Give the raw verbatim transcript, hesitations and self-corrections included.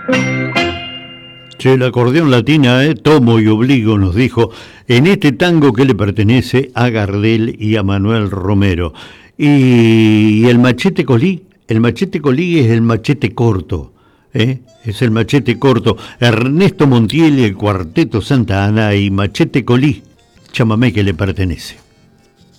Che, el acordeón latina, eh, tomo y obligo, nos dijo, en este tango que le pertenece a Gardel y a Manuel Romero. Y, y el machete colí, el machete colí es el machete corto, ¿eh? Es el machete corto. Ernesto Montiel y el Cuarteto Santa Ana y Machete Colí, chamamé que le pertenece.